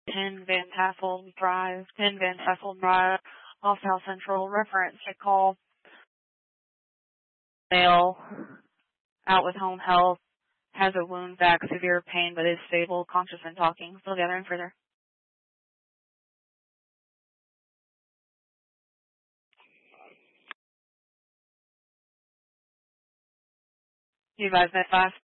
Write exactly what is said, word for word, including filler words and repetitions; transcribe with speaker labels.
Speaker 1: ten Van Tassel Drive, ten Van Tassel Drive, off South Central. Reference to call male out with home health, has a wound vac, severe pain, but is stable, conscious and talking. Still gathering further. You advise med five.